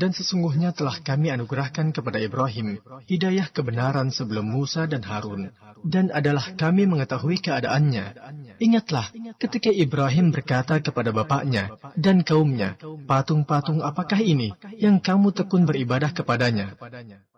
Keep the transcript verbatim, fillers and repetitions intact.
Dan sesungguhnya telah kami anugerahkan kepada Ibrahim hidayah kebenaran sebelum Musa dan Harun. Dan adalah kami mengetahui keadaannya. Ingatlah ketika Ibrahim berkata kepada bapaknya dan kaumnya, patung-patung apakah ini yang kamu tekun beribadah kepadanya?